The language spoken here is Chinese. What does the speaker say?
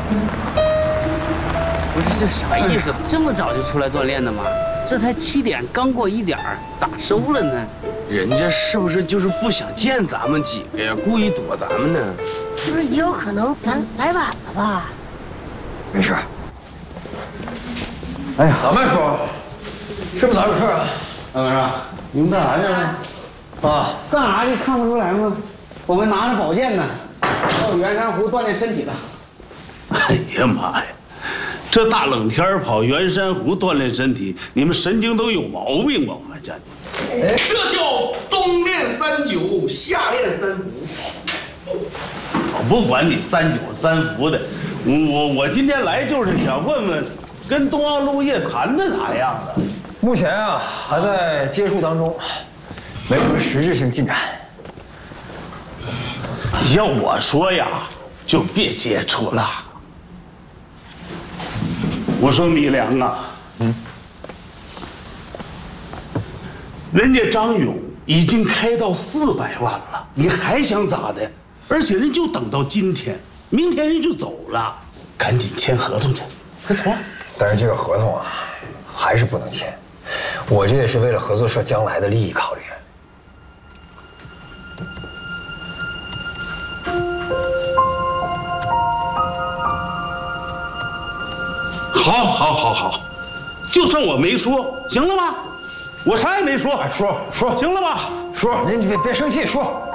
不是这啥意思？这么早就出来锻炼的吗？这才7点，刚过1点，咋收了呢？ 人家是不是就是不想见咱们几个呀？故意躲咱们呢？ 是不是也有可能咱来晚了吧？ 没事。哎呀，老麦叔，是不是哪有事啊？ 老晚上，你们干啥去了？啊，干啥去？看不出来吗？我们拿着宝剑呢，到圆山湖锻炼身体了。 哎呀妈呀！这大冷天跑圆山湖锻炼身体，你们神经都有毛病吧？我讲你， 这叫冬练3九，夏练3伏。 我不管你3九3伏的，我今天来就是想问问，跟东奥路业谈的咋样了？ 目前啊，还在接触当中，没什么实质性进展。 要我说呀，就别接触了。我说米良啊，人家张勇已经开到400万了，你还想咋的？而且人就等到今天，明天人就走了，赶紧签合同去，快走！ 但是这个合同啊，还是不能签。我这也是为了合作社将来的利益考虑。 好，就算我没说，行了吧？我啥也没说， 说， 行了吧？ 说，您别生气，说。